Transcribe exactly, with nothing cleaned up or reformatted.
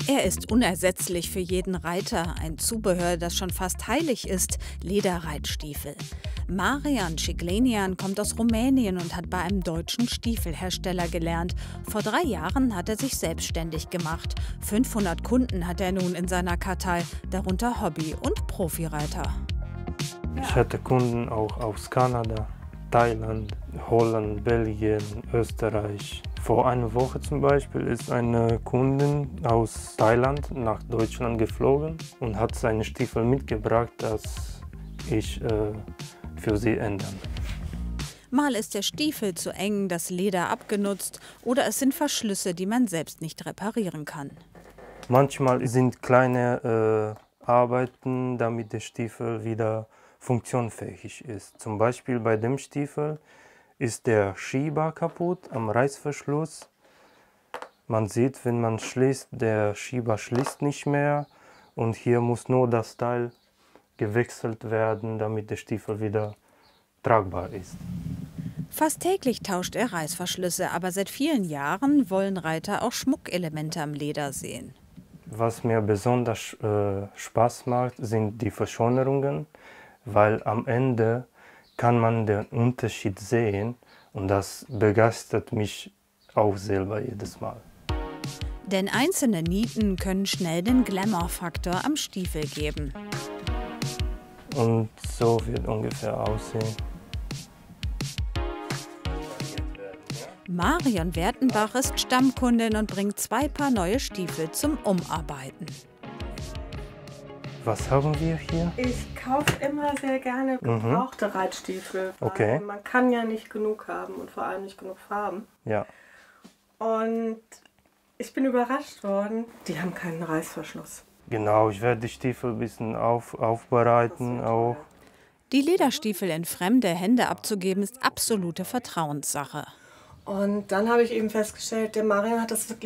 Er ist unersetzlich für jeden Reiter, ein Zubehör, das schon fast heilig ist, Lederreitstiefel. Marian Ciglenian kommt aus Rumänien und hat bei einem deutschen Stiefelhersteller gelernt. Vor drei Jahren hat er sich selbstständig gemacht. fünfhundert Kunden hat er nun in seiner Kartei, darunter Hobby- und Profireiter. Ich hatte Kunden auch aus Kanada, Thailand, Holland, Belgien, Österreich. Vor einer Woche zum Beispiel ist eine Kundin aus Thailand nach Deutschland geflogen und hat seine Stiefel mitgebracht, dass ich äh, für sie ändern. Mal ist der Stiefel zu eng, das Leder abgenutzt oder es sind Verschlüsse, die man selbst nicht reparieren kann. Manchmal sind kleine äh, Arbeiten, damit der Stiefel wieder funktionsfähig ist. Zum Beispiel bei dem Stiefel ist der Schieber kaputt am Reißverschluss. Man sieht, wenn man schließt, der Schieber schließt nicht mehr und hier muss nur das Teil gewechselt werden, damit der Stiefel wieder tragbar ist. Fast täglich tauscht er Reißverschlüsse, aber seit vielen Jahren wollen Reiter auch Schmuckelemente am Leder sehen. Was mir besonders äh, Spaß macht, sind die Verschönerungen, weil am Ende kann man den Unterschied sehen und das begeistert mich auch selber jedes Mal. Denn einzelne Nieten können schnell den Glamour-Faktor am Stiefel geben. Und so wird ungefähr aussehen. Marion Wertenbach ist Stammkundin und bringt zwei Paar neue Stiefel zum Umarbeiten. Was haben wir hier? Ich kaufe immer sehr gerne gebrauchte mhm. Reitstiefel. Weil okay. Man kann ja nicht genug haben und vor allem nicht genug Farben. Ja. Und ich bin überrascht worden, die haben keinen Reißverschluss. Genau, ich werde die Stiefel ein bisschen auf, aufbereiten auch. Die Lederstiefel in fremde Hände abzugeben, ist absolute Vertrauenssache. Und dann habe ich eben festgestellt, der Marian hat das wirklich